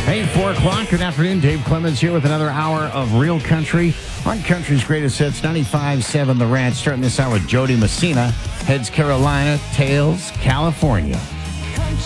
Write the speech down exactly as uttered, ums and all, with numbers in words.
Hey, four o'clock. Good afternoon. Dave Clemens here with another hour of Real Country on Country's Greatest Hits, ninety-five point seven The Ranch. Starting this hour with Jody Messina, Heads Carolina, Tails California.